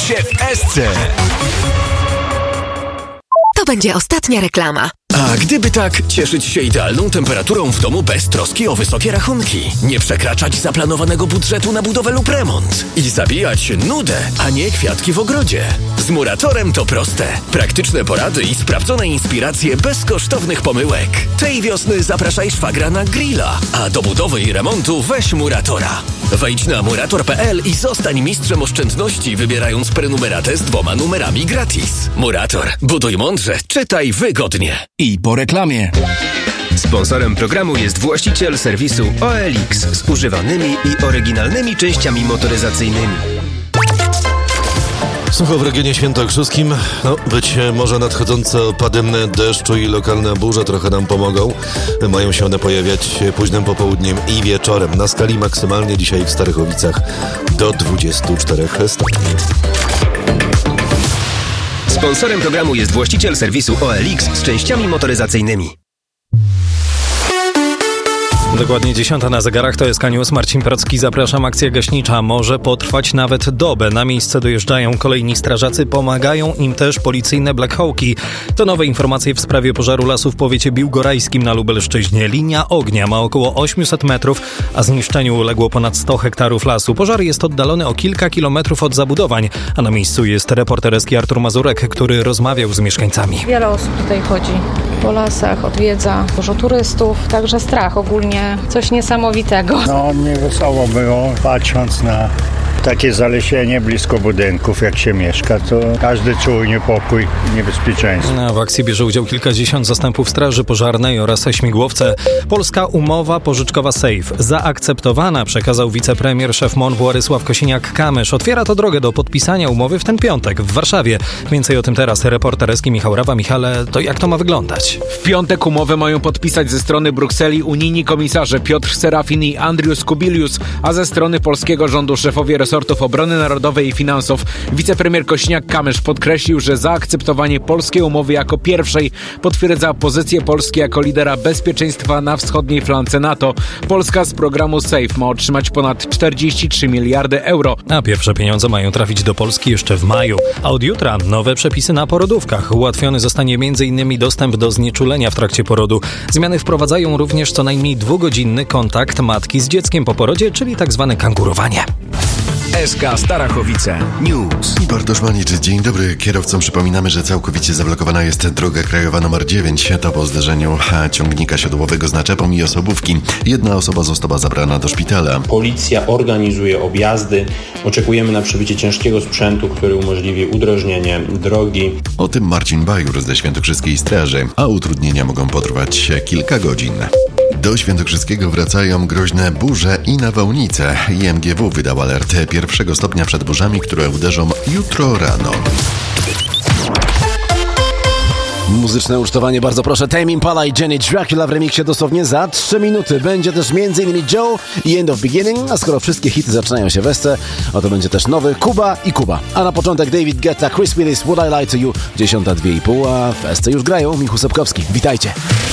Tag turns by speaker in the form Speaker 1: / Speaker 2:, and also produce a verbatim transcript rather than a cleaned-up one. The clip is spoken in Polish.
Speaker 1: się w Esce.
Speaker 2: To będzie ostatnia reklama.
Speaker 1: A gdyby tak, cieszyć się idealną temperaturą w domu bez troski o wysokie rachunki. Nie przekraczać zaplanowanego budżetu na budowę lub remont. I zabijać nudę, a nie kwiatki w ogrodzie. Z Muratorem to proste. Praktyczne porady i sprawdzone inspiracje bez kosztownych pomyłek. Tej wiosny zapraszaj szwagra na grilla, a do budowy i remontu weź Muratora. Wejdź na murator kropka p l i zostań mistrzem oszczędności, wybierając prenumeratę z dwoma numerami gratis. Murator. Buduj mądrze, czytaj wygodnie.
Speaker 3: I po reklamie.
Speaker 4: Sponsorem programu jest właściciel serwisu O L X z używanymi i oryginalnymi częściami motoryzacyjnymi.
Speaker 5: Sucho w regionie świętokrzyskim. No, być może nadchodzące opady deszczu i lokalne burze trochę nam pomogą. Mają się one pojawiać późnym popołudniem i wieczorem. Na skali maksymalnie dzisiaj w Starachowicach do dwudziestu czterech stopni.
Speaker 4: Sponsorem programu jest właściciel serwisu O L X z częściami motoryzacyjnymi.
Speaker 6: Dokładnie dziesiąta na zegarach, to jest K-News. Marcin Procki, zapraszam. Akcja gaśnicza może potrwać nawet dobę. Na miejsce dojeżdżają kolejni strażacy, pomagają im też policyjne Black Hawki. To nowe informacje w sprawie pożaru lasu w powiecie biłgorajskim na Lubelszczyźnie. Linia ognia ma około osiemset metrów, a zniszczeniu uległo ponad sto hektarów lasu. Pożar jest oddalony o kilka kilometrów od zabudowań, a na miejscu jest reporter Eski Artur Mazurek, który rozmawiał z mieszkańcami.
Speaker 7: Wiele osób tutaj chodzi po lasach, odwiedza, dużo turystów, także strach ogólnie. Coś niesamowitego.
Speaker 8: No, mnie wesoło było, patrząc na takie zalesienie blisko budynków, jak się mieszka, to każdy czuł niepokój i niebezpieczeństwo.
Speaker 6: W akcji bierze udział kilkadziesiąt zastępów straży pożarnej oraz śmigłowce. Polska umowa pożyczkowa SAFE zaakceptowana, przekazał wicepremier szef M O N Władysław Kosiniak-Kamysz. Otwiera to drogę do podpisania umowy w ten piątek w Warszawie. Więcej o tym teraz reporter Eski Michał Rawa. Michale, to jak to ma wyglądać?
Speaker 9: W piątek umowę mają podpisać ze strony Brukseli unijni komisarze Piotr Serafin i Andrius Kubilius, a ze strony polskiego rządu szefowie resortów obrony narodowej i finansów. Wicepremier Kosiniak-Kamysz podkreślił, że zaakceptowanie polskiej umowy jako pierwszej potwierdza pozycję Polski jako lidera bezpieczeństwa na wschodniej flance NATO. Polska z programu SAFE ma otrzymać ponad czterdzieści trzy miliardy euro.
Speaker 6: A pierwsze pieniądze mają trafić do Polski jeszcze w maju. A od jutra nowe przepisy na porodówkach. Ułatwiony zostanie między innymi dostęp do znieczulenia w trakcie porodu. Zmiany wprowadzają również co najmniej dwugodzinny kontakt matki z dzieckiem po porodzie, czyli tak zwane kangurowanie.
Speaker 3: S K Starachowice News.
Speaker 10: I Bartosz Manicz, dzień dobry. Kierowcom przypominamy, że całkowicie zablokowana jest droga krajowa numer dziewięć. To po zderzeniu ciągnika siodłowego z naczepą i osobówki. Jedna osoba została zabrana do szpitala.
Speaker 11: Policja organizuje objazdy. Oczekujemy na przybycie ciężkiego sprzętu, który umożliwi udrożnienie drogi.
Speaker 10: O tym Marcin Bajur ze Świętokrzyskiej Straży. A utrudnienia mogą potrwać kilka godzin. Do Świętokrzyskiego wracają groźne burze i nawałnice. I M G W wydał alert pierwszego stopnia przed burzami, które uderzą jutro rano.
Speaker 3: Muzyczne ucztowanie, bardzo proszę. Tame Impala i Jenny Dracula w remiksie dosłownie za trzy minuty. Będzie też między innymi Joe i End of Beginning, a skoro wszystkie hity zaczynają się w Esce, oto będzie też nowy Kuba i Kuba. A na początek David Guetta, Chris Willis, Would I Lie to You, dziesiąta dwie i pół, a w Esce już grają Michu Sepkowski. Witajcie.